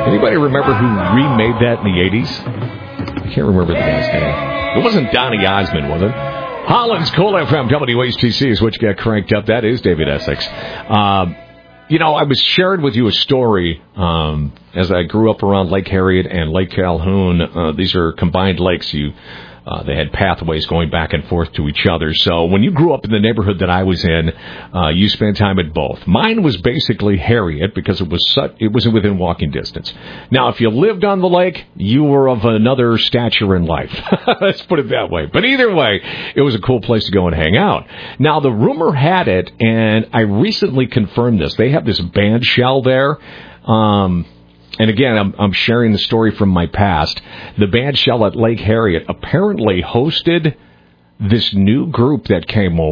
Anybody remember who remade that in the 80s? I can't remember the guy's name. It wasn't Donny Osmond, was it? Holland's Cool FM, WHTC is what you got cranked up. That is David Essex. I was sharing with you a story as I grew up around Lake Harriet and Lake Calhoun. These are combined lakes. They had pathways going back and forth to each other. So when you grew up in the neighborhood that I was in, you spent time at both. Mine was basically Harriet because it was within walking distance. Now, if you lived on the lake, you were of another stature in life. Let's put it that way. But either way, it was a cool place to go and hang out. Now, the rumor had it, and I recently confirmed this. They have this band shell there. And again, I'm sharing the story from my past. The band shell at Lake Harriet apparently hosted this new group that came over.